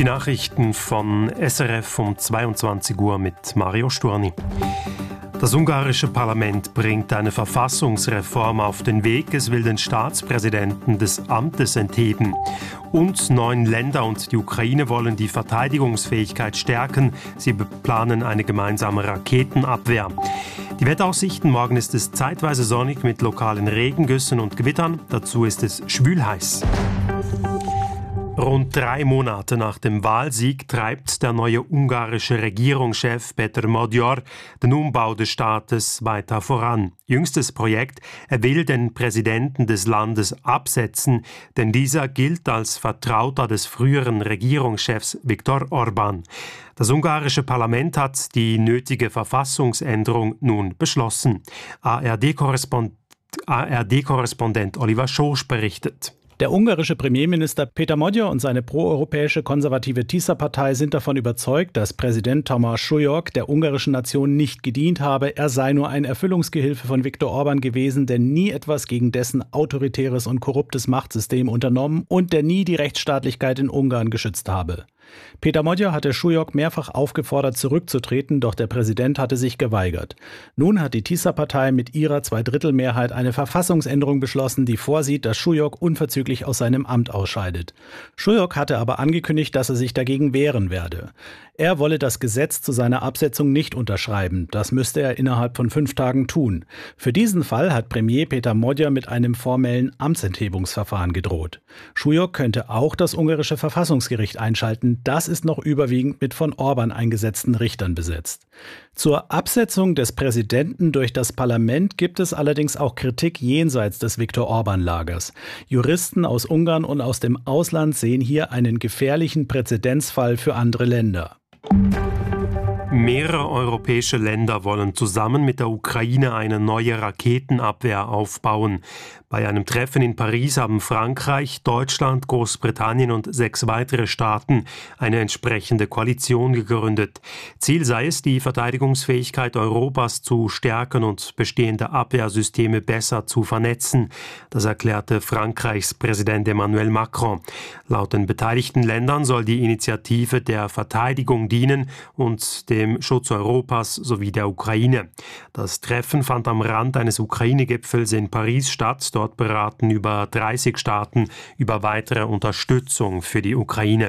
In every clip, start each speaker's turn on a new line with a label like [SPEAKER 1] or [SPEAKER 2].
[SPEAKER 1] Die Nachrichten von SRF um 22 Uhr mit Mario Sturni. Das ungarische Parlament bringt eine Verfassungsreform auf den Weg. Es will den Staatspräsidenten des Amtes entheben. Und 9 Länder und die Ukraine wollen die Verteidigungsfähigkeit stärken. Sie planen eine gemeinsame Raketenabwehr. Die Wetteraussichten: Morgen ist es zeitweise sonnig mit lokalen Regengüssen und Gewittern. Dazu ist es schwülheiß. Rund 3 Monate nach dem Wahlsieg treibt der neue ungarische Regierungschef Péter Magyar den Umbau des Staates weiter voran. Jüngstes Projekt: Er will den Präsidenten des Landes absetzen, denn dieser gilt als Vertrauter des früheren Regierungschefs Viktor Orbán. Das ungarische Parlament hat die nötige Verfassungsänderung nun beschlossen. ARD-Korrespondent Oliver Schosch berichtet.
[SPEAKER 2] Der ungarische Premierminister Péter Magyar und seine proeuropäische konservative Tisza-Partei sind davon überzeugt, dass Präsident Tamás Súlyog der ungarischen Nation nicht gedient habe. Er sei nur ein Erfüllungsgehilfe von Viktor Orbán gewesen, der nie etwas gegen dessen autoritäres und korruptes Machtsystem unternommen und der nie die Rechtsstaatlichkeit in Ungarn geschützt habe. Péter Magyar hatte Súlyog mehrfach aufgefordert, zurückzutreten, doch der Präsident hatte sich geweigert. Nun hat die Tisza-Partei mit ihrer 2/3-Mehrheit eine Verfassungsänderung beschlossen, die vorsieht, dass Súlyog unverzüglich aus seinem Amt ausscheidet. Súlyog hatte aber angekündigt, dass er sich dagegen wehren werde. Er wolle das Gesetz zu seiner Absetzung nicht unterschreiben. Das müsste er innerhalb von 5 Tagen tun. Für diesen Fall hat Premier Péter Magyar mit einem formellen Amtsenthebungsverfahren gedroht. Súlyog könnte auch das ungarische Verfassungsgericht einschalten. Das ist noch überwiegend mit von Orbán eingesetzten Richtern besetzt. Zur Absetzung des Präsidenten durch das Parlament gibt es allerdings auch Kritik jenseits des Viktor-Orbán-Lagers. Juristen aus Ungarn und aus dem Ausland sehen hier einen gefährlichen Präzedenzfall für andere Länder.
[SPEAKER 1] Mehrere europäische Länder wollen zusammen mit der Ukraine eine neue Raketenabwehr aufbauen. Bei einem Treffen in Paris haben Frankreich, Deutschland, Großbritannien und 6 weitere Staaten eine entsprechende Koalition gegründet. Ziel sei es, die Verteidigungsfähigkeit Europas zu stärken und bestehende Abwehrsysteme besser zu vernetzen. Das erklärte Frankreichs Präsident Emmanuel Macron. Laut den beteiligten Ländern soll die Initiative der Verteidigung dienen und dem Schutz Europas sowie der Ukraine. Das Treffen fand am Rand eines Ukraine-Gipfels in Paris statt. Dort beraten über 30 Staaten über weitere Unterstützung für die Ukraine.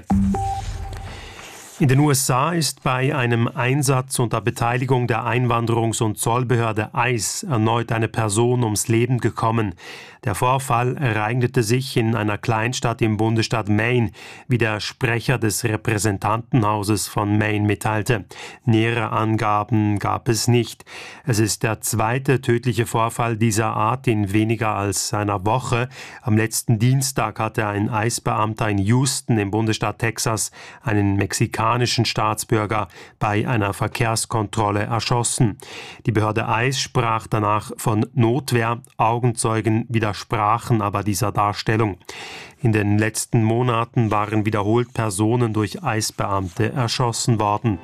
[SPEAKER 1] In den USA ist bei einem Einsatz unter Beteiligung der Einwanderungs- und Zollbehörde ICE erneut eine Person ums Leben gekommen. Der Vorfall ereignete sich in einer Kleinstadt im Bundesstaat Maine, wie der Sprecher des Repräsentantenhauses von Maine mitteilte. Nähere Angaben gab es nicht. Es ist der 2. tödliche Vorfall dieser Art in weniger als einer Woche. Am letzten Dienstag hatte ein ICE-Beamter in Houston im Bundesstaat Texas einen mexikanischen Staatsbürger bei einer Verkehrskontrolle erschossen. Die Behörde ICE sprach danach von Notwehr. Augenzeugen widersprachen aber dieser Darstellung. In den letzten Monaten waren wiederholt Personen durch ICE-Beamte erschossen worden.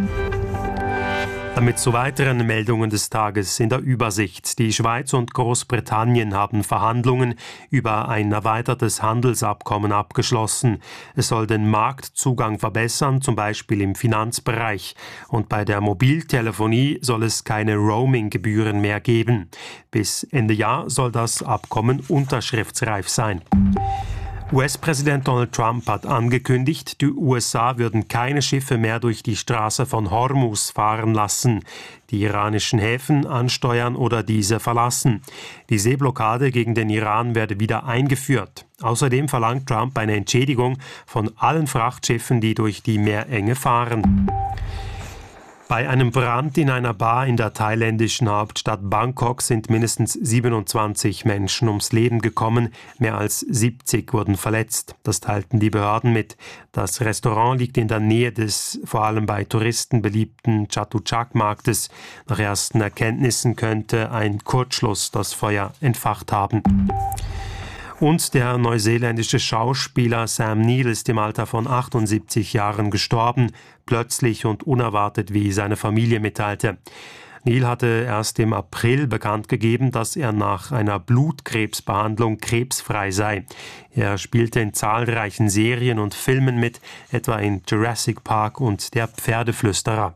[SPEAKER 1] Damit zu weiteren Meldungen des Tages in der Übersicht. Die Schweiz und Großbritannien haben Verhandlungen über ein erweitertes Handelsabkommen abgeschlossen. Es soll den Marktzugang verbessern, zum Beispiel im Finanzbereich. Und bei der Mobiltelefonie soll es keine Roaming-Gebühren mehr geben. Bis Ende Jahr soll das Abkommen unterschriftsreif sein. US-Präsident Donald Trump hat angekündigt, die USA würden keine Schiffe mehr durch die Straße von Hormuz fahren lassen, die iranischen Häfen ansteuern oder diese verlassen. Die Seeblockade gegen den Iran werde wieder eingeführt. Außerdem verlangt Trump eine Entschädigung von allen Frachtschiffen, die durch die Meerenge fahren. Bei einem Brand in einer Bar in der thailändischen Hauptstadt Bangkok sind mindestens 27 Menschen ums Leben gekommen, mehr als 70 wurden verletzt. Das teilten die Behörden mit. Das Restaurant liegt in der Nähe des vor allem bei Touristen beliebten Chatuchak-Marktes. Nach ersten Erkenntnissen könnte ein Kurzschluss das Feuer entfacht haben. Und der neuseeländische Schauspieler Sam Neill ist im Alter von 78 Jahren gestorben, plötzlich und unerwartet, wie seine Familie mitteilte. Neil hatte erst im April bekannt gegeben, dass er nach einer Blutkrebsbehandlung krebsfrei sei. Er spielte in zahlreichen Serien und Filmen mit, etwa in Jurassic Park und Der Pferdeflüsterer.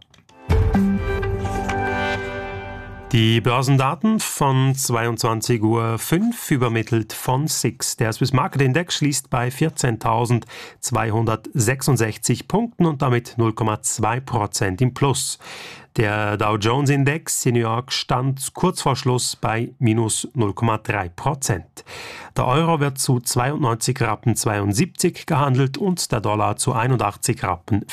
[SPEAKER 1] Die Börsendaten von 22:05 Uhr übermittelt von SIX. Der Swiss Market Index schließt bei 14.266 Punkten und damit 0,2% im Plus. Der Dow Jones Index in New York stand kurz vor Schluss bei minus 0,3%. Der Euro wird zu 92,72 Rappen gehandelt und der Dollar zu 81,44 Rappen.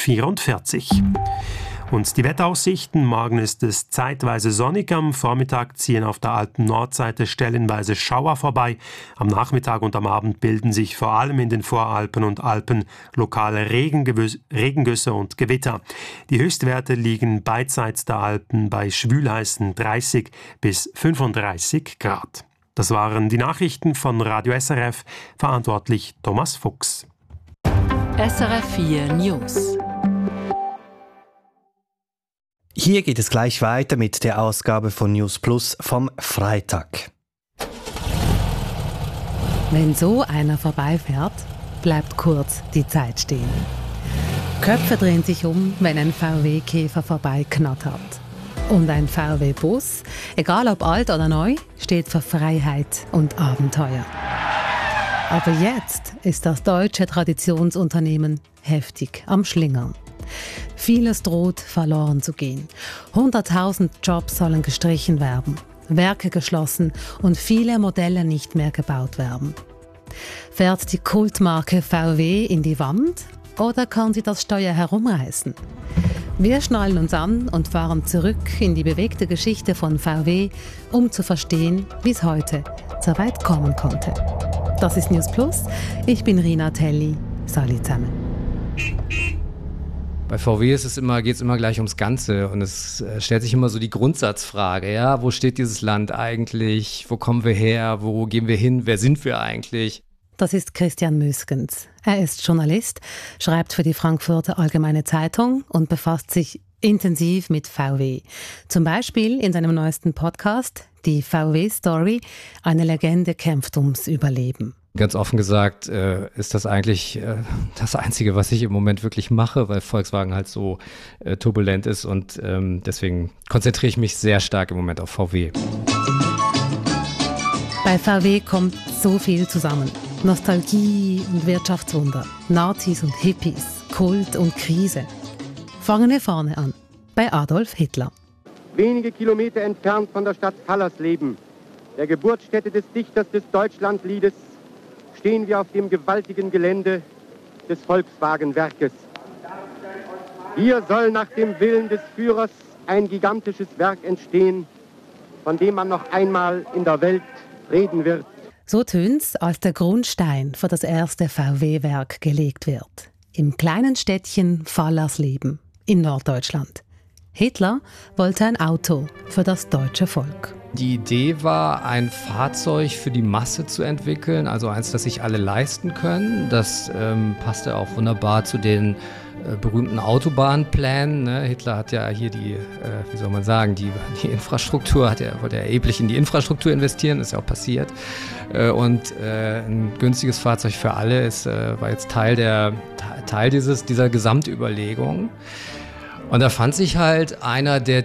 [SPEAKER 1] Und die Wetteraussichten: Morgen ist es zeitweise sonnig, am Vormittag ziehen auf der alten Nordseite stellenweise Schauer vorbei. Am Nachmittag und am Abend bilden sich vor allem in den Voralpen und Alpen lokale Regengüsse und Gewitter. Die Höchstwerte liegen beidseits der Alpen bei schwülheißen 30 bis 35 Grad. Das waren die Nachrichten von Radio SRF, verantwortlich Thomas Fuchs.
[SPEAKER 3] SRF 4 News.
[SPEAKER 4] Hier geht es gleich weiter mit der Ausgabe von News Plus vom Freitag.
[SPEAKER 5] Wenn so einer vorbeifährt, bleibt kurz die Zeit stehen. Köpfe drehen sich um, wenn ein VW-Käfer vorbeiknattert. Und ein VW-Bus, egal ob alt oder neu, steht für Freiheit und Abenteuer. Aber jetzt ist das deutsche Traditionsunternehmen heftig am Schlingern. Vieles droht verloren zu gehen. 100.000 Jobs sollen gestrichen werden, Werke geschlossen und viele Modelle nicht mehr gebaut werden. Fährt die Kultmarke VW in die Wand oder kann sie das Steuer herumreißen? Wir schnallen uns an und fahren zurück in die bewegte Geschichte von VW, um zu verstehen, wie es heute so weit kommen konnte. Das ist News Plus. Ich bin Rina Telli. Salut zusammen.
[SPEAKER 6] Bei VW geht es immer gleich ums Ganze und es stellt sich immer so die Grundsatzfrage, ja, wo steht dieses Land eigentlich, wo kommen wir her, wo gehen wir hin, wer sind wir eigentlich?
[SPEAKER 5] Das ist Christian Müskens. Er ist Journalist, schreibt für die Frankfurter Allgemeine Zeitung und befasst sich intensiv mit VW. Zum Beispiel in seinem neuesten Podcast, die VW-Story, eine Legende kämpft ums Überleben.
[SPEAKER 6] Ganz offen gesagt ist das eigentlich das Einzige, was ich im Moment wirklich mache, weil Volkswagen halt so turbulent ist und deswegen konzentriere ich mich sehr stark im Moment auf VW.
[SPEAKER 5] Bei VW kommt so viel zusammen. Nostalgie und Wirtschaftswunder, Nazis und Hippies, Kult und Krise. Fangen wir vorne an, bei Adolf Hitler.
[SPEAKER 7] Wenige Kilometer entfernt von der Stadt Fallersleben, der Geburtsstätte des Dichters des Deutschlandliedes, stehen wir auf dem gewaltigen Gelände des Volkswagen-Werkes. Hier soll nach dem Willen des Führers ein gigantisches Werk entstehen, von dem man noch einmal in der Welt reden wird.
[SPEAKER 5] So tönt's, als der Grundstein für das erste VW-Werk gelegt wird. Im kleinen Städtchen Fallersleben in Norddeutschland. Hitler wollte ein Auto für das deutsche Volk.
[SPEAKER 6] Die Idee war, ein Fahrzeug für die Masse zu entwickeln, also eins, das sich alle leisten können. Das passte auch wunderbar zu den berühmten Autobahnplänen. Ne? Hitler hat ja hier die Infrastruktur, wollte er erheblich in die Infrastruktur investieren, ist ja auch passiert. Und ein günstiges Fahrzeug für alle war jetzt Teil dieser Gesamtüberlegung. Und da fand sich halt einer, der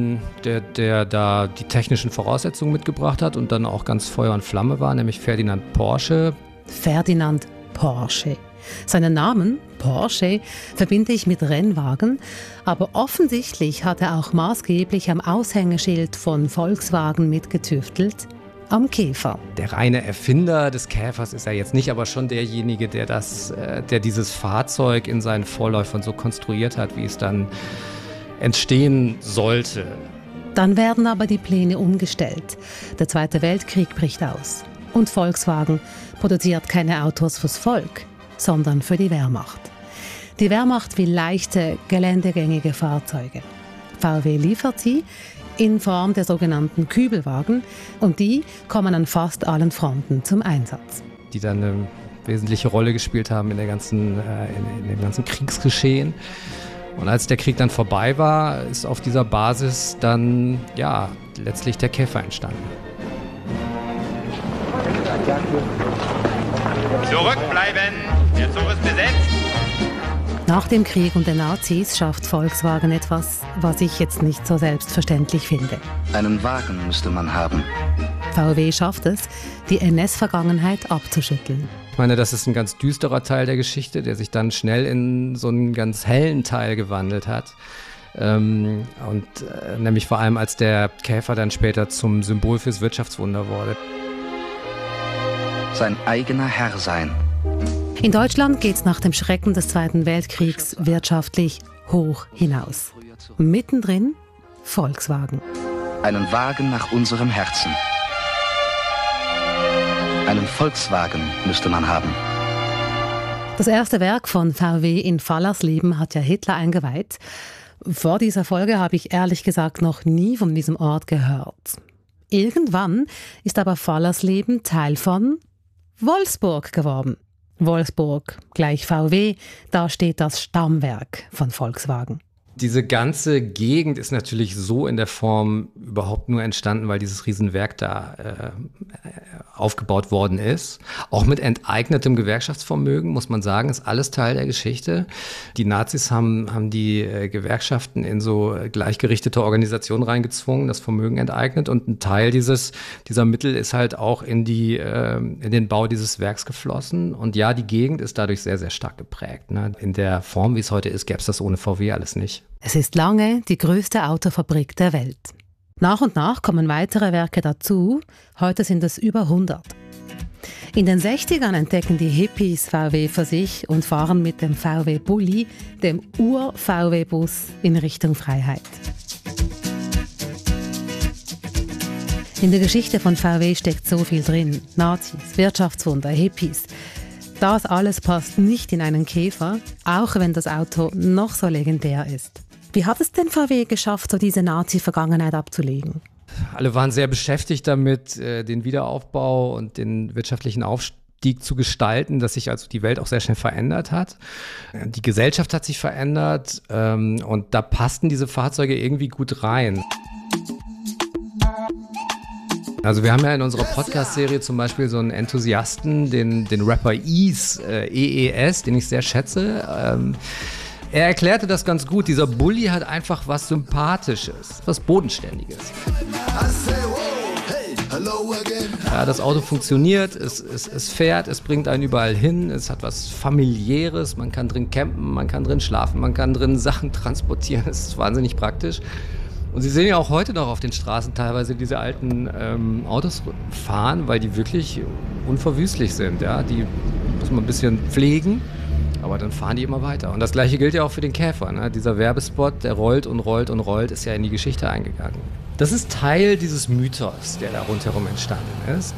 [SPEAKER 6] da die technischen Voraussetzungen mitgebracht hat und dann auch ganz Feuer und Flamme war, nämlich Ferdinand Porsche.
[SPEAKER 5] Ferdinand Porsche. Seinen Namen, Porsche, verbinde ich mit Rennwagen, aber offensichtlich hat er auch maßgeblich am Aushängeschild von Volkswagen mitgetüftelt, am Käfer.
[SPEAKER 6] Der reine Erfinder des Käfers ist er jetzt nicht, aber schon derjenige, der dieses Fahrzeug in seinen Vorläufern so konstruiert hat, wie es dann entstehen sollte.
[SPEAKER 5] Dann werden aber die Pläne umgestellt. Der Zweite Weltkrieg bricht aus. Und Volkswagen produziert keine Autos fürs Volk, sondern für die Wehrmacht. Die Wehrmacht will leichte, geländegängige Fahrzeuge. VW liefert sie in Form der sogenannten Kübelwagen und die kommen an fast allen Fronten zum Einsatz.
[SPEAKER 6] Die dann eine wesentliche Rolle gespielt haben in dem ganzen Kriegsgeschehen. Und als der Krieg dann vorbei war, ist auf dieser Basis dann letztlich der Käfer entstanden.
[SPEAKER 8] Zurückbleiben! Der Zug ist besetzt!
[SPEAKER 5] Nach dem Krieg und den Nazis schafft Volkswagen etwas, was ich jetzt nicht so selbstverständlich finde.
[SPEAKER 9] Einen Wagen müsste man haben.
[SPEAKER 5] VW schafft es, die NS-Vergangenheit abzuschütteln.
[SPEAKER 6] Ich meine, das ist ein ganz düsterer Teil der Geschichte, der sich dann schnell in so einen ganz hellen Teil gewandelt hat. Nämlich vor allem, als der Käfer dann später zum Symbol fürs Wirtschaftswunder wurde.
[SPEAKER 9] Sein eigener Herr sein.
[SPEAKER 5] In Deutschland geht es nach dem Schrecken des Zweiten Weltkriegs wirtschaftlich hoch hinaus. Mittendrin Volkswagen.
[SPEAKER 9] Einen Wagen nach unserem Herzen. Einen Volkswagen müsste man haben.
[SPEAKER 5] Das erste Werk von VW in Fallersleben hat ja Hitler eingeweiht. Vor dieser Folge habe ich ehrlich gesagt noch nie von diesem Ort gehört. Irgendwann ist aber Fallersleben Teil von Wolfsburg geworden. Wolfsburg gleich VW, da steht das Stammwerk von Volkswagen.
[SPEAKER 6] Diese ganze Gegend ist natürlich so in der Form überhaupt nur entstanden, weil dieses Riesenwerk da aufgebaut worden ist. Auch mit enteignetem Gewerkschaftsvermögen, muss man sagen, ist alles Teil der Geschichte. Die Nazis haben die Gewerkschaften in so gleichgerichtete Organisationen reingezwungen, das Vermögen enteignet, und ein Teil dieser Mittel ist halt auch in den Bau dieses Werks geflossen. Und ja, die Gegend ist dadurch sehr, sehr stark geprägt. Ne? In der Form, wie es heute ist, gäbe es das ohne VW alles nicht.
[SPEAKER 5] Es ist lange die größte Autofabrik der Welt. Nach und nach kommen weitere Werke dazu. Heute sind es über 100. In den 60ern entdecken die Hippies VW für sich und fahren mit dem VW Bulli, dem Ur-VW-Bus, in Richtung Freiheit. In der Geschichte von VW steckt so viel drin. Nazis, Wirtschaftswunder, Hippies. Das alles passt nicht in einen Käfer, auch wenn das Auto noch so legendär ist. Wie hat es denn VW geschafft, so diese Nazi-Vergangenheit abzulegen?
[SPEAKER 6] Alle waren sehr beschäftigt damit, den Wiederaufbau und den wirtschaftlichen Aufstieg zu gestalten, dass sich also die Welt auch sehr schnell verändert hat. Die Gesellschaft hat sich verändert und da passten diese Fahrzeuge irgendwie gut rein. Also wir haben ja in unserer Podcast-Serie zum Beispiel so einen Enthusiasten, den Rapper EES, den ich sehr schätze. Er erklärte das ganz gut. Dieser Bulli hat einfach was Sympathisches, was Bodenständiges. Ja, das Auto funktioniert, es fährt, es bringt einen überall hin, es hat was Familiäres, man kann drin campen, man kann drin schlafen, man kann drin Sachen transportieren, es ist wahnsinnig praktisch. Und Sie sehen ja auch heute noch auf den Straßen teilweise diese alten Autos fahren, weil die wirklich unverwüstlich sind. Ja? Die muss man ein bisschen pflegen, aber dann fahren die immer weiter. Und das Gleiche gilt ja auch für den Käfer. Ne? Dieser Werbespot, der rollt und rollt und rollt, ist ja in die Geschichte eingegangen. Das ist Teil dieses Mythos, der da rundherum entstanden ist.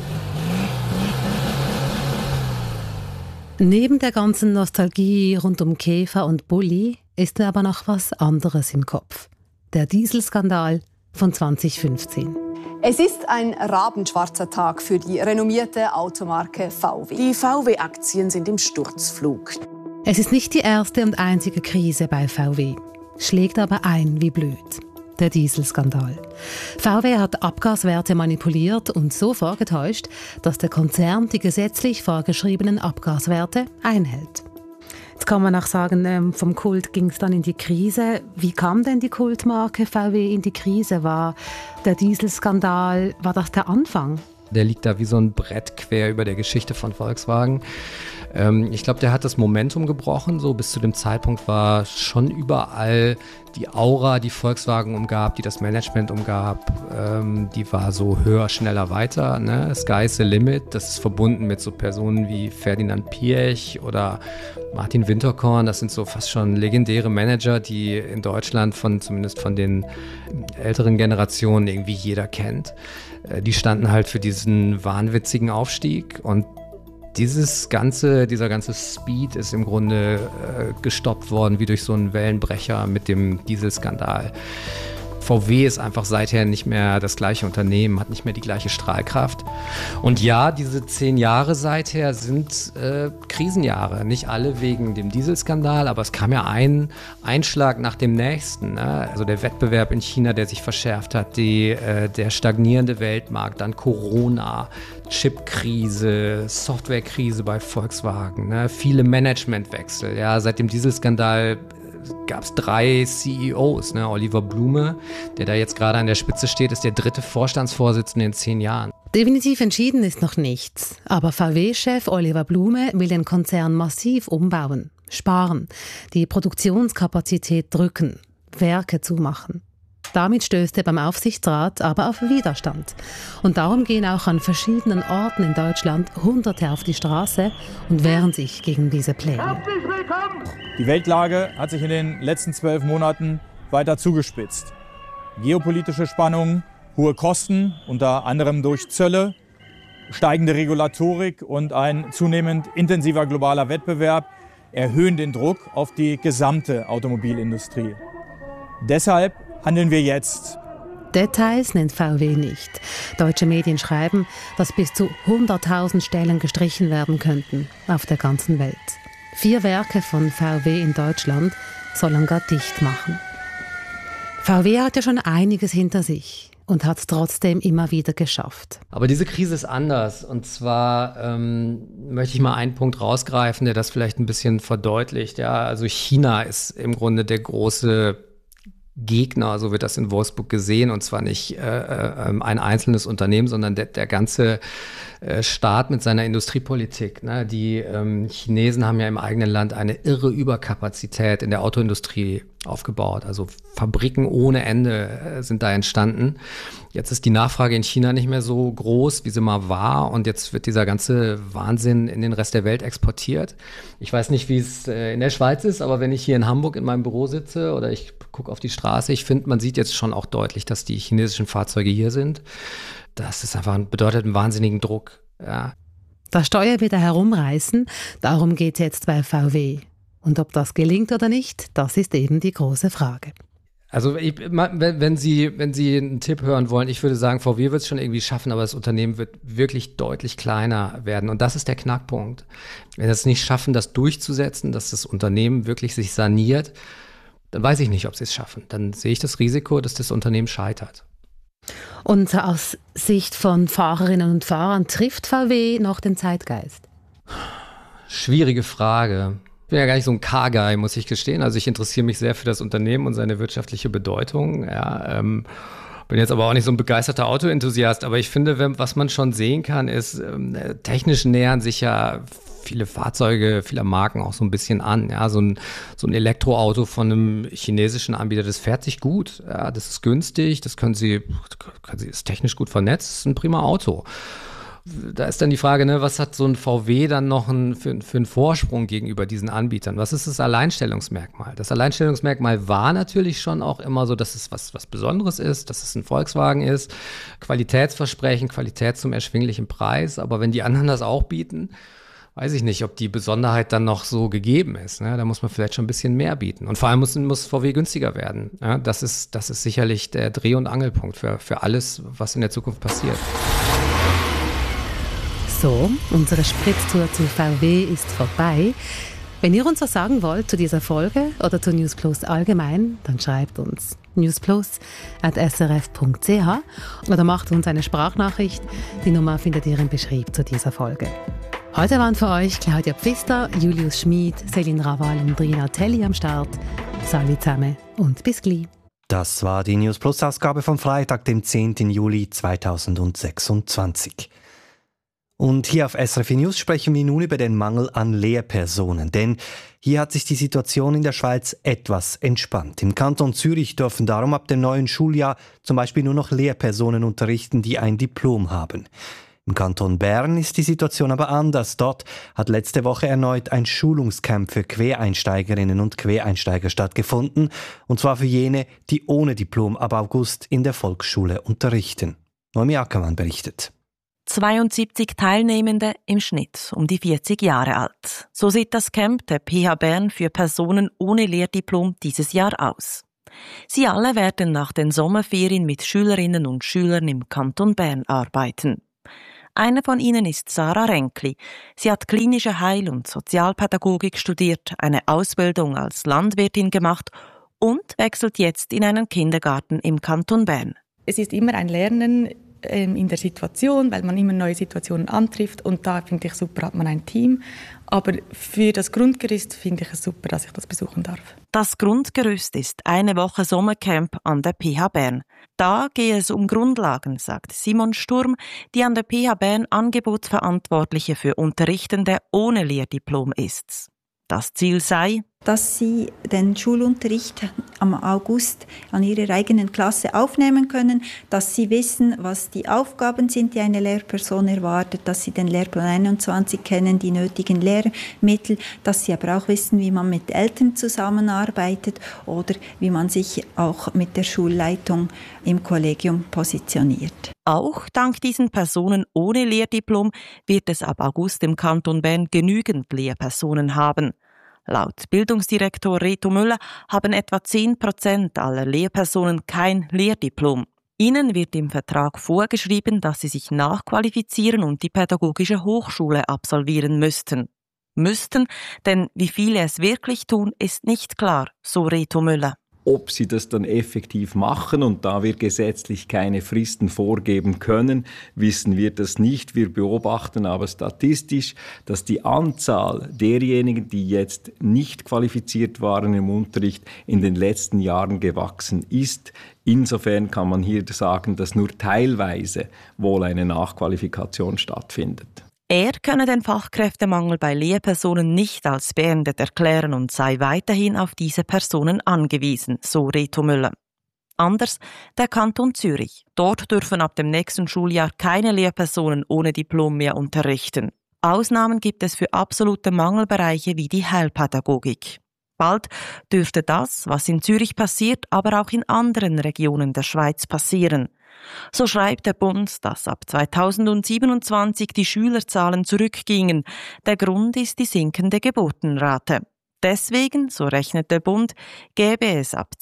[SPEAKER 5] Neben der ganzen Nostalgie rund um Käfer und Bulli ist mir aber noch was anderes im Kopf. Der Dieselskandal von 2015.
[SPEAKER 10] Es ist ein rabenschwarzer Tag für die renommierte Automarke VW.
[SPEAKER 11] Die VW-Aktien sind im Sturzflug.
[SPEAKER 5] Es ist nicht die erste und einzige Krise bei VW, schlägt aber ein wie blöd. Der Dieselskandal. VW hat Abgaswerte manipuliert und so vorgetäuscht, dass der Konzern die gesetzlich vorgeschriebenen Abgaswerte einhält. Jetzt kann man auch sagen, vom Kult ging es dann in die Krise. Wie kam denn die Kultmarke VW in die Krise? War der Dieselskandal, war das der Anfang?
[SPEAKER 6] Der liegt da wie so ein Brett quer über der Geschichte von Volkswagen. Ich glaube, der hat das Momentum gebrochen. So bis zu dem Zeitpunkt war schon überall die Aura, die Volkswagen umgab, die das Management umgab, die war so höher, schneller, weiter. Ne? Sky's the limit. Das ist verbunden mit so Personen wie Ferdinand Piëch oder Martin Winterkorn. Das sind so fast schon legendäre Manager, die in Deutschland zumindest von den älteren Generationen irgendwie jeder kennt. Die standen halt für diesen wahnwitzigen Aufstieg und dieser ganze Speed ist im Grunde gestoppt worden wie durch so einen Wellenbrecher mit dem Dieselskandal. VW ist einfach seither nicht mehr das gleiche Unternehmen, hat nicht mehr die gleiche Strahlkraft. Und ja, diese 10 Jahre seither sind Krisenjahre. Nicht alle wegen dem Dieselskandal, aber es kam ja ein Einschlag nach dem nächsten. Ne? Also der Wettbewerb in China, der sich verschärft hat, der stagnierende Weltmarkt, dann Corona, Chipkrise, Softwarekrise bei Volkswagen, ne? Viele Managementwechsel. Ja? Seit dem Dieselskandal gab es 3 CEOs. Ne? Oliver Blume, der da jetzt gerade an der Spitze steht, ist der 3. Vorstandsvorsitzende in 10 Jahren.
[SPEAKER 5] Definitiv entschieden ist noch nichts. Aber VW-Chef Oliver Blume will den Konzern massiv umbauen, sparen, die Produktionskapazität drücken, Werke zumachen. Damit stößt er beim Aufsichtsrat aber auf Widerstand. Und darum gehen auch an verschiedenen Orten in Deutschland Hunderte auf die Straße und wehren sich gegen diese Pläne.
[SPEAKER 12] Herzlich willkommen! Die Weltlage hat sich in den letzten 12 Monaten weiter zugespitzt. Geopolitische Spannungen, hohe Kosten, unter anderem durch Zölle, steigende Regulatorik und ein zunehmend intensiver globaler Wettbewerb erhöhen den Druck auf die gesamte Automobilindustrie. Deshalb handeln wir jetzt.
[SPEAKER 5] Details nennt VW nicht. Deutsche Medien schreiben, dass bis zu 100.000 Stellen gestrichen werden könnten auf der ganzen Welt. 4 Werke von VW in Deutschland sollen gar dicht machen. VW hat ja schon einiges hinter sich und hat es trotzdem immer wieder geschafft.
[SPEAKER 6] Aber diese Krise ist anders. Und zwar möchte ich mal einen Punkt rausgreifen, der das vielleicht ein bisschen verdeutlicht. Ja, also China ist im Grunde der große Gegner, so wird das in Wolfsburg gesehen, und zwar nicht ein einzelnes Unternehmen, sondern der ganze Staat mit seiner Industriepolitik. Ne? Die Chinesen haben ja im eigenen Land eine irre Überkapazität in der Autoindustrie aufgebaut. Also Fabriken ohne Ende sind da entstanden. Jetzt ist die Nachfrage in China nicht mehr so groß, wie sie mal war, und jetzt wird dieser ganze Wahnsinn in den Rest der Welt exportiert. Ich weiß nicht, wie es in der Schweiz ist, aber wenn ich hier in Hamburg in meinem Büro sitze oder ich gucke auf die Straße, ich finde, man sieht jetzt schon auch deutlich, dass die chinesischen Fahrzeuge hier sind. Das ist einfach bedeutet einen wahnsinnigen Druck. Ja.
[SPEAKER 5] Das Steuer wieder herumreißen, darum geht es jetzt bei VW. Und ob das gelingt oder nicht, das ist eben die große Frage.
[SPEAKER 6] Also wenn Sie einen Tipp hören wollen, ich würde sagen, VW wird es schon irgendwie schaffen, aber das Unternehmen wird wirklich deutlich kleiner werden. Und das ist der Knackpunkt. Wenn sie es nicht schaffen, das durchzusetzen, dass das Unternehmen wirklich sich saniert, dann weiß ich nicht, ob sie es schaffen. Dann sehe ich das Risiko, dass das Unternehmen scheitert.
[SPEAKER 5] Und aus Sicht von Fahrerinnen und Fahrern trifft VW noch den Zeitgeist?
[SPEAKER 6] Schwierige Frage. Ich bin ja gar nicht so ein Car-Guy, muss ich gestehen. Also ich interessiere mich sehr für das Unternehmen und seine wirtschaftliche Bedeutung. Ja, bin jetzt aber auch nicht so ein begeisterter Autoenthusiast. Aber ich finde, was man schon sehen kann, ist, technisch nähern sich ja viele Fahrzeuge, vieler Marken auch so ein bisschen an. Ja, so ein Elektroauto von einem chinesischen Anbieter, das fährt sich gut. Ja, das ist günstig, das ist technisch gut vernetzt, das ist ein prima Auto. Da ist dann die Frage, ne, was hat so ein VW dann noch für einen Vorsprung gegenüber diesen Anbietern? Was ist das Alleinstellungsmerkmal? Das Alleinstellungsmerkmal war natürlich schon auch immer so, dass es was Besonderes ist, dass es ein Volkswagen ist, Qualitätsversprechen, Qualität zum erschwinglichen Preis. Aber wenn die anderen das auch bieten, weiß ich nicht, ob die Besonderheit dann noch so gegeben ist. Ne? Da muss man vielleicht schon ein bisschen mehr bieten. Und vor allem muss VW günstiger werden. Ja? Das ist sicherlich der Dreh- und Angelpunkt für alles, was in der Zukunft passiert.
[SPEAKER 5] So, unsere Spritztour zu VW ist vorbei. Wenn ihr uns was sagen wollt zu dieser Folge oder zu News Plus allgemein, dann schreibt uns newsplus@srf.ch oder macht uns eine Sprachnachricht. Die Nummer findet ihr im Beschrieb zu dieser Folge. Heute waren für euch Claudia Pfister, Julius Schmid, Céline Raval und Rina Telli am Start. Salut zusammen und bis gleich.
[SPEAKER 4] Das war die News Plus Ausgabe vom Freitag, dem 10. Juli 2026. Und hier auf SRF News sprechen wir nun über den Mangel an Lehrpersonen. Denn hier hat sich die Situation in der Schweiz etwas entspannt. Im Kanton Zürich dürfen darum ab dem neuen Schuljahr zum Beispiel nur noch Lehrpersonen unterrichten, die ein Diplom haben. Im Kanton Bern ist die Situation aber anders. Dort hat letzte Woche erneut ein Schulungscamp für Quereinsteigerinnen und Quereinsteiger stattgefunden. Und zwar für jene, die ohne Diplom ab August in der Volksschule unterrichten. Noemi Ackermann berichtet.
[SPEAKER 13] 72 Teilnehmende im Schnitt, um die 40 Jahre alt. So sieht das Camp der PH Bern für Personen ohne Lehrdiplom dieses Jahr aus. Sie alle werden nach den Sommerferien mit Schülerinnen und Schülern im Kanton Bern arbeiten. Eine von ihnen ist Sarah Renkli. Sie hat klinische Heil- und Sozialpädagogik studiert, eine Ausbildung als Landwirtin gemacht und wechselt jetzt in einen Kindergarten im Kanton Bern.
[SPEAKER 14] Es ist immer ein Lernen in der Situation, weil man immer neue Situationen antrifft und da finde ich super, hat man ein Team. Aber für das Grundgerüst finde ich es super, dass ich das besuchen darf.
[SPEAKER 13] Das Grundgerüst ist eine Woche Sommercamp an der PH Bern. Da gehe es um Grundlagen, sagt Simon Sturm, die an der PH Bern Angebotsverantwortliche für Unterrichtende ohne Lehrdiplom ist. Das Ziel sei,
[SPEAKER 15] dass sie den Schulunterricht am August an ihrer eigenen Klasse aufnehmen können, dass sie wissen, was die Aufgaben sind, die eine Lehrperson erwartet, dass sie den Lehrplan 21 kennen, die nötigen Lehrmittel, dass sie aber auch wissen, wie man mit Eltern zusammenarbeitet oder wie man sich auch mit der Schulleitung im Kollegium positioniert.
[SPEAKER 13] Auch dank diesen Personen ohne Lehrdiplom wird es ab August im Kanton Bern genügend Lehrpersonen haben. Laut Bildungsdirektor Reto Müller haben etwa 10% aller Lehrpersonen kein Lehrdiplom. Ihnen wird im Vertrag vorgeschrieben, dass sie sich nachqualifizieren und die pädagogische Hochschule absolvieren müssten. Müssten, denn wie viele es wirklich tun, ist nicht klar, so Reto Müller.
[SPEAKER 16] Ob sie das dann effektiv machen, und da wir gesetzlich keine Fristen vorgeben können, wissen wir das nicht. Wir beobachten aber statistisch, dass die Anzahl derjenigen, die jetzt nicht qualifiziert waren im Unterricht, in den letzten Jahren gewachsen ist. Insofern kann man hier sagen, dass nur teilweise wohl eine Nachqualifikation stattfindet.
[SPEAKER 13] Er könne den Fachkräftemangel bei Lehrpersonen nicht als beendet erklären und sei weiterhin auf diese Personen angewiesen, so Reto Müller. Anders der Kanton Zürich. Dort dürfen ab dem nächsten Schuljahr keine Lehrpersonen ohne Diplom mehr unterrichten. Ausnahmen gibt es für absolute Mangelbereiche wie die Heilpädagogik. Bald dürfte das, was in Zürich passiert, aber auch in anderen Regionen der Schweiz passieren. So schreibt der Bund, dass ab 2027 die Schülerzahlen zurückgingen. Der Grund ist die sinkende Geburtenrate. Deswegen, so rechnet der Bund, gäbe es ab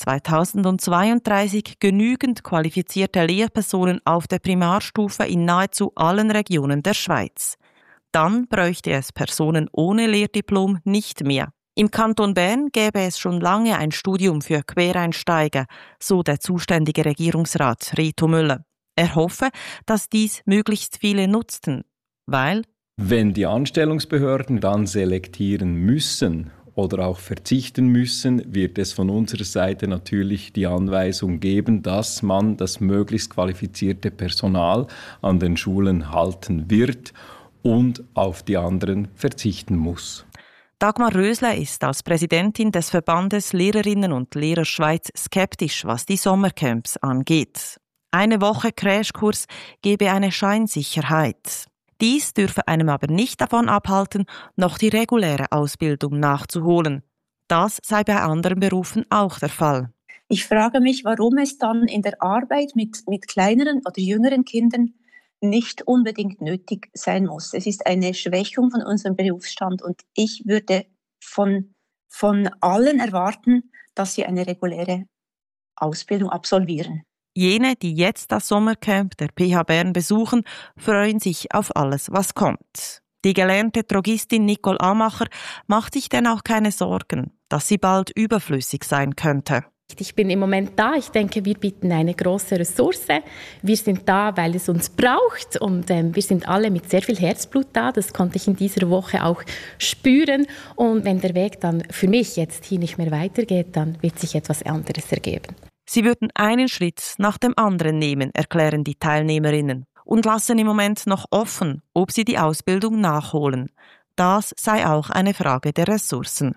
[SPEAKER 13] 2032 genügend qualifizierte Lehrpersonen auf der Primarstufe in nahezu allen Regionen der Schweiz. Dann bräuchte es Personen ohne Lehrdiplom nicht mehr. Im Kanton Bern gäbe es schon lange ein Studium für Quereinsteiger, so der zuständige Regierungsrat Reto Müller. Er hoffe, dass dies möglichst viele nutzten, weil
[SPEAKER 16] wenn die Anstellungsbehörden dann selektieren müssen oder auch verzichten müssen, wird es von unserer Seite natürlich die Anweisung geben, dass man das möglichst qualifizierte Personal an den Schulen halten wird und auf die anderen verzichten muss.
[SPEAKER 13] Dagmar Rösler ist als Präsidentin des Verbandes Lehrerinnen und Lehrer Schweiz skeptisch, was die Sommercamps angeht. Eine Woche Crashkurs gebe eine Scheinsicherheit. Dies dürfe einem aber nicht davon abhalten, noch die reguläre Ausbildung nachzuholen. Das sei bei anderen Berufen auch der Fall.
[SPEAKER 17] Ich frage mich, warum es dann in der Arbeit mit kleineren oder jüngeren Kindern nicht unbedingt nötig sein muss. Es ist eine Schwächung von unserem Berufsstand und ich würde von allen erwarten, dass sie eine reguläre Ausbildung absolvieren.
[SPEAKER 13] Jene, die jetzt das Sommercamp der PH Bern besuchen, freuen sich auf alles, was kommt. Die gelernte Drogistin Nicole Amacher macht sich denn auch keine Sorgen, dass sie bald überflüssig sein könnte.
[SPEAKER 18] Ich bin im Moment da. Ich denke, wir bieten eine große Ressource. Wir sind da, weil es uns braucht und wir sind alle mit sehr viel Herzblut da. Das konnte ich in dieser Woche auch spüren. Und wenn der Weg dann für mich jetzt hier nicht mehr weitergeht, dann wird sich etwas anderes ergeben.
[SPEAKER 13] Sie würden einen Schritt nach dem anderen nehmen, erklären die Teilnehmerinnen und lassen im Moment noch offen, ob sie die Ausbildung nachholen. Das sei auch eine Frage der Ressourcen.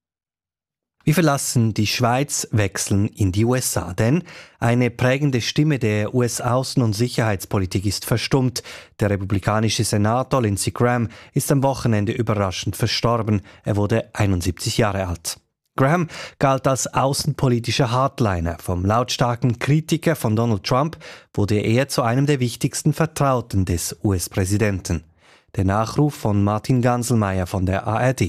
[SPEAKER 4] Wir verlassen die Schweiz, wechseln in die USA, denn eine prägende Stimme der US-Außen- und Sicherheitspolitik ist verstummt. Der republikanische Senator Lindsey Graham ist am Wochenende überraschend verstorben. Er wurde 71 Jahre alt. Graham galt als außenpolitischer Hardliner. Vom lautstarken Kritiker von Donald Trump wurde er zu einem der wichtigsten Vertrauten des US-Präsidenten. Der Nachruf von Martin Ganselmeier von der ARD.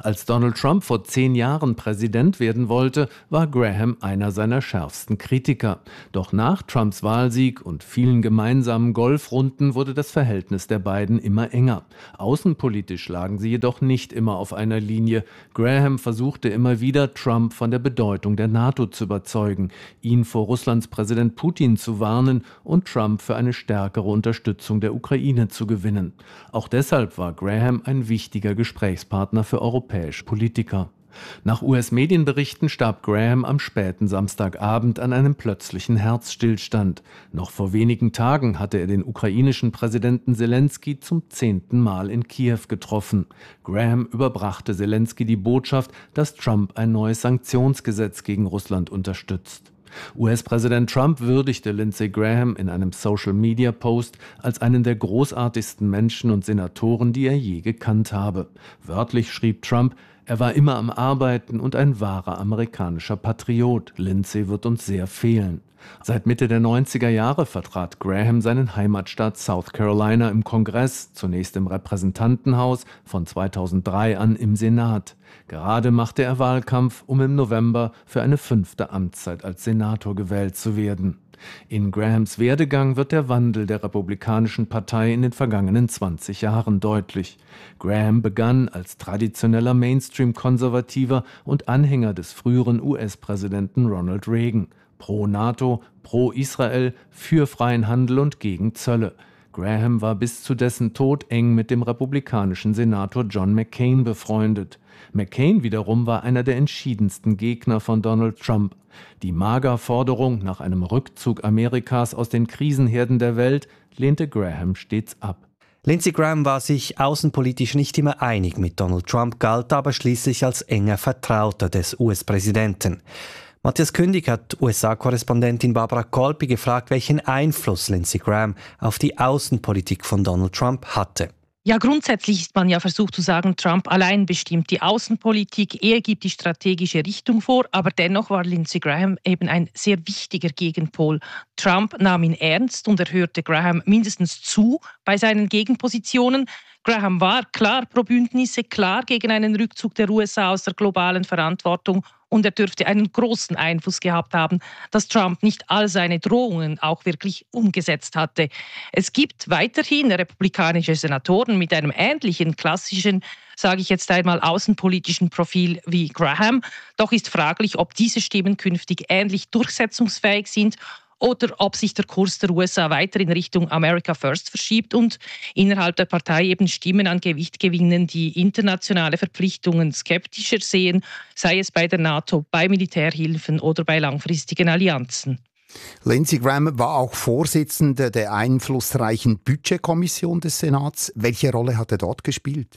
[SPEAKER 19] Als Donald Trump vor 10 Jahren Präsident werden wollte, war Graham einer seiner schärfsten Kritiker. Doch nach Trumps Wahlsieg und vielen gemeinsamen Golfrunden wurde das Verhältnis der beiden immer enger. Außenpolitisch lagen sie jedoch nicht immer auf einer Linie. Graham versuchte immer wieder, Trump von der Bedeutung der NATO zu überzeugen, ihn vor Russlands Präsident Putin zu warnen und Trump für eine stärkere Unterstützung der Ukraine zu gewinnen. Auch deshalb war Graham ein wichtiger Gesprächspartner für europäische Politiker. Nach US-Medienberichten starb Graham am späten Samstagabend an einem plötzlichen Herzstillstand. Noch vor wenigen Tagen hatte er den ukrainischen Präsidenten Selenskyj zum 10. Mal in Kiew getroffen. Graham überbrachte Selenskyj die Botschaft, dass Trump ein neues Sanktionsgesetz gegen Russland unterstützt. US-Präsident Trump würdigte Lindsey Graham in einem Social-Media-Post als einen der großartigsten Menschen und Senatoren, die er je gekannt habe. Wörtlich schrieb Trump: Er war immer am Arbeiten und ein wahrer amerikanischer Patriot. Lindsey wird uns sehr fehlen. Seit Mitte der 90er Jahre vertrat Graham seinen Heimatstaat South Carolina im Kongress, zunächst im Repräsentantenhaus, von 2003 an im Senat. Gerade machte er Wahlkampf, um im November für eine 5. Amtszeit als Senator gewählt zu werden. In Grahams Werdegang wird der Wandel der Republikanischen Partei in den vergangenen 20 Jahren deutlich. Graham begann als traditioneller Mainstream-Konservativer und Anhänger des früheren US-Präsidenten Ronald Reagan. Pro NATO, pro Israel, für freien Handel und gegen Zölle. Graham war bis zu dessen Tod eng mit dem republikanischen Senator John McCain befreundet. McCain wiederum war einer der entschiedensten Gegner von Donald Trump. Die MAGA-Forderung nach einem Rückzug Amerikas aus den Krisenherden der Welt lehnte Graham stets ab.
[SPEAKER 4] Lindsey Graham war sich außenpolitisch nicht immer einig mit Donald Trump, galt aber schließlich als enger Vertrauter des US-Präsidenten. Matthias Kündig hat USA-Korrespondentin Barbara Kolpi gefragt, welchen Einfluss Lindsey Graham auf die Außenpolitik von Donald Trump hatte.
[SPEAKER 20] Ja, grundsätzlich ist man ja versucht zu sagen, Trump allein bestimmt die Außenpolitik, er gibt die strategische Richtung vor, aber dennoch war Lindsey Graham eben ein sehr wichtiger Gegenpol. Trump nahm ihn ernst und er hörte Graham mindestens zu bei seinen Gegenpositionen. Graham war klar pro Bündnisse, klar gegen einen Rückzug der USA aus der globalen Verantwortung und er dürfte einen großen Einfluss gehabt haben, dass Trump nicht all seine Drohungen auch wirklich umgesetzt hatte. Es gibt weiterhin republikanische Senatoren mit einem ähnlichen klassischen, sage ich jetzt einmal, außenpolitischen Profil wie Graham. Doch ist fraglich, ob diese Stimmen künftig ähnlich durchsetzungsfähig sind oder ob sich der Kurs der USA weiter in Richtung America First verschiebt und innerhalb der Partei eben Stimmen an Gewicht gewinnen, die internationale Verpflichtungen skeptischer sehen, sei es bei der NATO, bei Militärhilfen oder bei langfristigen Allianzen.
[SPEAKER 21] Lindsey Graham war auch Vorsitzender der einflussreichen Budgetkommission des Senats. Welche Rolle hat er dort gespielt?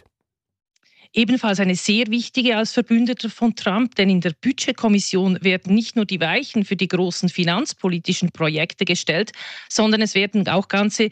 [SPEAKER 20] Ebenfalls eine sehr wichtige als Verbündeter von Trump, denn in der Budgetkommission werden nicht nur die Weichen für die großen finanzpolitischen Projekte gestellt, sondern es werden auch ganze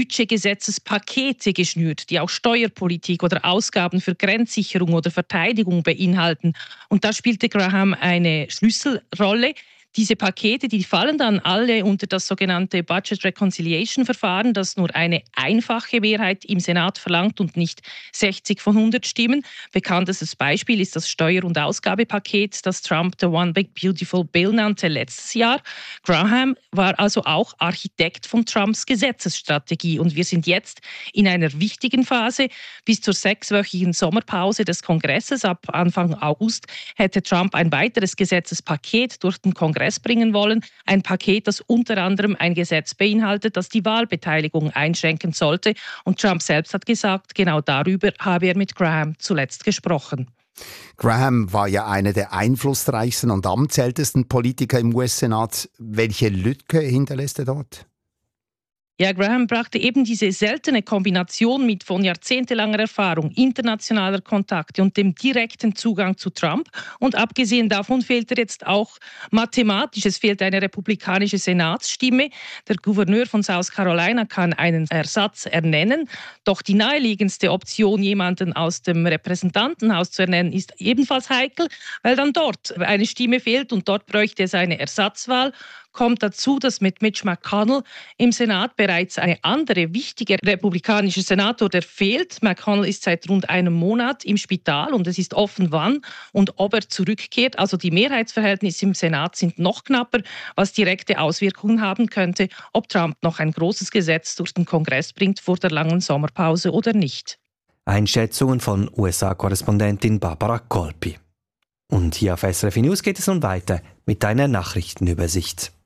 [SPEAKER 20] Budgetgesetzespakete geschnürt, die auch Steuerpolitik oder Ausgaben für Grenzsicherung oder Verteidigung beinhalten. Und da spielte Graham eine Schlüsselrolle. Diese Pakete, die fallen dann alle unter das sogenannte Budget Reconciliation Verfahren, das nur eine einfache Mehrheit im Senat verlangt und nicht 60 von 100 Stimmen. Bekanntestes Beispiel ist das Steuer- und Ausgabepaket, das Trump The One Big Beautiful Bill nannte letztes Jahr. Graham war also auch Architekt von Trumps Gesetzesstrategie und wir sind jetzt in einer wichtigen Phase. Bis zur 6-wöchigen Sommerpause des Kongresses ab Anfang August hätte Trump ein weiteres Gesetzespaket durch den Kongress bringen wollen. Ein Paket, das unter anderem ein Gesetz beinhaltet, das die Wahlbeteiligung einschränken sollte. Und Trump selbst hat gesagt, genau darüber habe er mit Graham zuletzt gesprochen.
[SPEAKER 21] Graham war ja einer der einflussreichsten und amtsältesten Politiker im US-Senat. Welche Lücke hinterlässt er dort?
[SPEAKER 20] Ja, Graham brachte eben diese seltene Kombination mit von jahrzehntelanger Erfahrung, internationaler Kontakte und dem direkten Zugang zu Trump. Und abgesehen davon fehlt er jetzt auch mathematisch. Es fehlt eine republikanische Senatsstimme. Der Gouverneur von South Carolina kann einen Ersatz ernennen. Doch die naheliegendste Option, jemanden aus dem Repräsentantenhaus zu ernennen, ist ebenfalls heikel, weil dann dort eine Stimme fehlt und dort bräuchte es eine Ersatzwahl. kommt dazu, dass mit Mitch McConnell im Senat bereits eine andere wichtige republikanische Senator, der fehlt. McConnell ist seit rund einem Monat im Spital und es ist offen, wann und ob er zurückkehrt. Also die Mehrheitsverhältnisse im Senat sind noch knapper, was direkte Auswirkungen haben könnte, ob Trump noch ein großes Gesetz durch den Kongress bringt vor der langen Sommerpause oder nicht.
[SPEAKER 4] Einschätzungen von USA-Korrespondentin Barbara Kolpi. Und hier auf SRF News geht es nun weiter mit einer Nachrichtenübersicht.